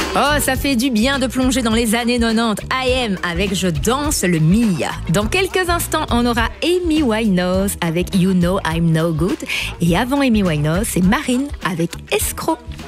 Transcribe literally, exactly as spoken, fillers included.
Oh, ça fait du bien de plonger dans les années quatre-vingt-dix. I Am avec Je danse le Mia. Dans quelques instants, on aura Amy Winehouse avec You Know I'm No Good. Et avant Amy Winehouse, c'est Marine avec Escroc.